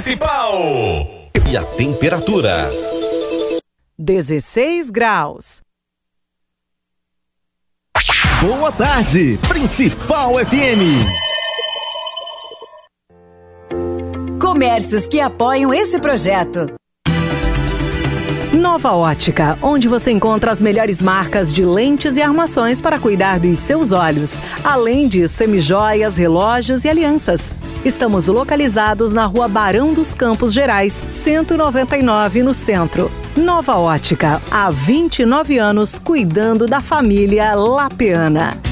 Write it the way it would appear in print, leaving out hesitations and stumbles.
Principal. E a temperatura: 16 graus. Boa tarde, Principal FM. Comércios que apoiam esse projeto. Nova Ótica, onde você encontra as melhores marcas de lentes e armações para cuidar dos seus olhos, além de semijoias, relógios e alianças. Estamos localizados na Rua Barão dos Campos Gerais, 199, no centro. Nova Ótica, há 29 anos cuidando da família lapiana.